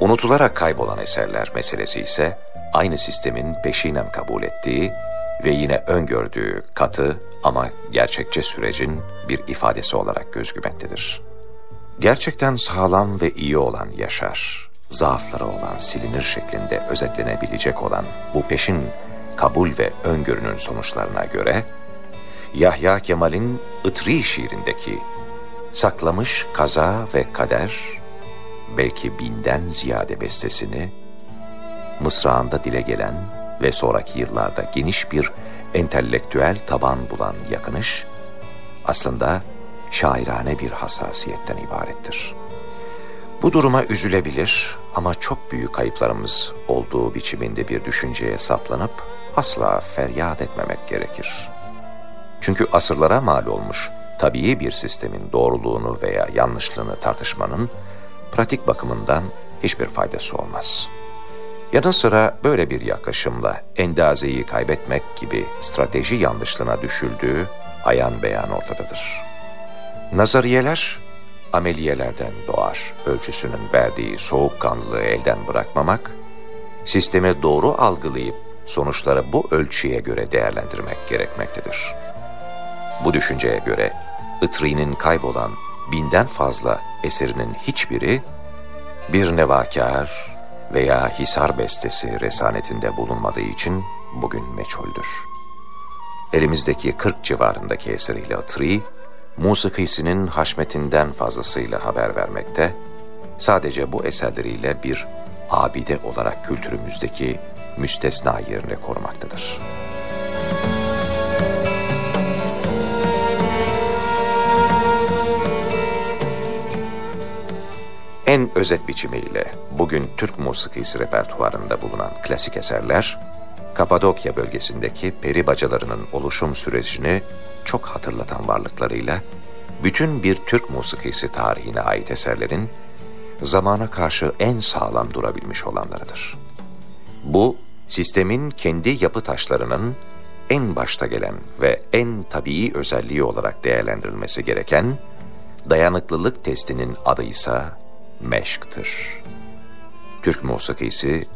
Unutularak kaybolan eserler meselesi ise aynı sistemin peşinen kabul ettiği ve yine öngördüğü katı ama gerçekçi sürecin bir ifadesi olarak gözükmektedir. Gerçekten sağlam ve iyi olan yaşar, zaafları olan silinir şeklinde özetlenebilecek olan bu peşin kabul ve öngörünün sonuçlarına göre, Yahya Kemal'in Itri şiirindeki saklamış kaza ve kader, belki 1000'den ziyade bestesini, mısrağında dile gelen ve sonraki yıllarda geniş bir entelektüel taban bulan yakınış, aslında şairane bir hassasiyetten ibarettir. Bu duruma üzülebilir ama çok büyük kayıplarımız olduğu biçiminde bir düşünceye saplanıp asla feryat etmemek gerekir. Çünkü asırlara mal olmuş tabii bir sistemin doğruluğunu veya yanlışlığını tartışmanın pratik bakımından hiçbir faydası olmaz. Yanı sıra böyle bir yaklaşımla endazeyi kaybetmek gibi strateji yanlışlığına düşüldüğü ayan beyan ortadadır. Nazariyeler, ameliyelerden doğar ölçüsünün verdiği soğukkanlılığı elden bırakmamak, sistemi doğru algılayıp sonuçları bu ölçüye göre değerlendirmek gerekmektedir. Bu düşünceye göre Itri'nin kaybolan 1000'den fazla eserinin hiçbiri bir nevakar veya hisar bestesi resanetinde bulunmadığı için bugün meçhuldür. Elimizdeki 40 civarındaki eseriyle Itri, musikisinin haşmetinden fazlasıyla haber vermekte, sadece bu eserleriyle bir abide olarak kültürümüzdeki müstesna yerini korumaktadır. En özet biçimiyle bugün Türk musikisi repertuarında bulunan klasik eserler, Kapadokya bölgesindeki peri bacalarının oluşum sürecini çok hatırlatan varlıklarıyla, bütün bir Türk musikisi tarihine ait eserlerin zamana karşı en sağlam durabilmiş olanlarıdır. Bu, sistemin kendi yapı taşlarının en başta gelen ve en tabii özelliği olarak değerlendirilmesi gereken dayanıklılık testinin adı ise meşktir. Türk musikisi